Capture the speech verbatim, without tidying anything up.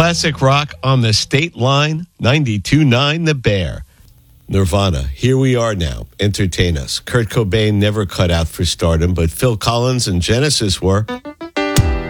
Classic rock on the state line, ninety-two point nine The Bear. Nirvana, Here We Are Now, entertain us. Kurt Cobain never cut out for stardom, but Phil Collins and Genesis were.